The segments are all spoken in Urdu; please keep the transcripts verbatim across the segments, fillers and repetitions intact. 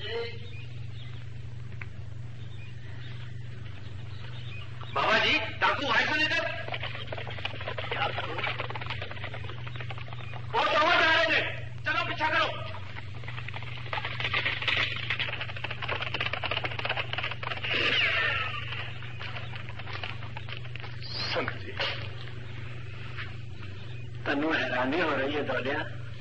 بابا جی ڈاکو آئے سو ادھر کیا کرو اور تو جا رہے تھے چلو پیچھا کرو سنگ جی تنو حیرانی ہو رہی ہے دولیا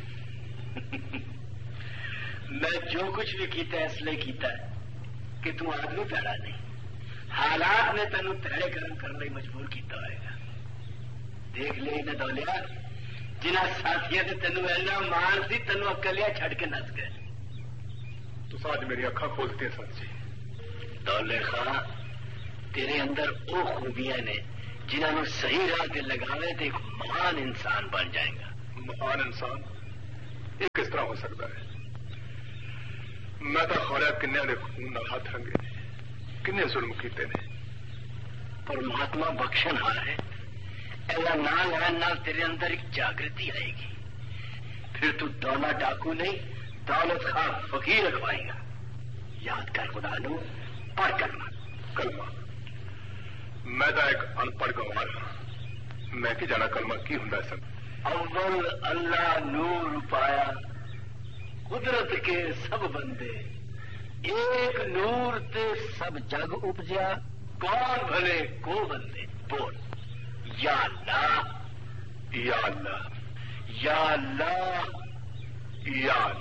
میں جو کچھ بھی کیتا ہے اس لیے کیتا ہے کہ تم آدمی پیڑا نہیں حالات نے تینوں پیڑے کرم کرنے مجبور کیتا ہوئے گا دیکھ لے نہ دولیا جنہ ساتھیوں نے تینوں اینا مان سی تینوں اکلیا چھڑ کے نس گئے تو آج میری اکھاں کھولتی ہیں سر جی دولے خاں تیرے اندر وہ خوبیاں نے جنہوں صحیح راہ دے لگاوے تو ایک مہان انسان بن جائے گا مہان انسان یہ کس طرح ہو سکتا ہے میں تو خوریا کنیا نے خون نال ہاتھ رنگے نے کنے ظلم کیتے نے پر مہاتما بخشن ہار ہے ایسا نہ لہن نال تیرے اندر ایک جاگرتی آئے گی پھر تو دونا ڈاکو نہیں دولت خواہ فقیر رکھوائے گا یاد کر خدا نو پڑھ کرنا کلمہ میں تو ایک ان پڑھ گوار ہاں میں کی جانا کلمہ کی ہوں سب اول اللہ نور پایا قدرت کے سب بندے ایک نور تے سب جگ اپجیا کون بھلے کو بندے بول یا اللہ یا اللہ یا اللہ یا اللہ